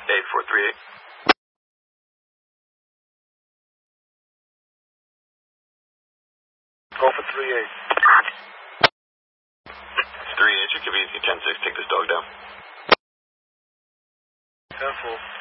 8438. Go for 38. It's 38, you can be easy 10-6, take this dog down. 10-4.